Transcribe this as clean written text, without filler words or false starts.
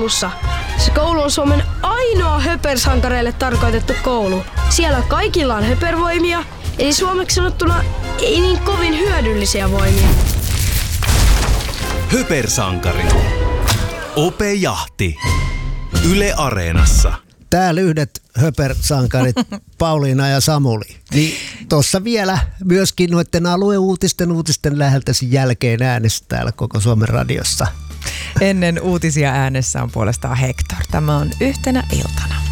koulussa. Se koulu on Suomen ainoa höpersankareille tarkoitettu koulu. Siellä kaikilla on höpervoimia, eli suomeksi sanottuna ei niin kovin hyödyllisiä voimia. Höpersankari. Ope Jahti. Yle Areenassa. Täällä yhdet höpersankarit Pauliina ja Samuli. Niin tossa vielä myöskin noiden alueuutisten läheltäsi jälkeen äänessä täällä koko Suomen radiossa. Ennen uutisia äänessä on puolestaan Hector. Tämä on Yhtenä iltana.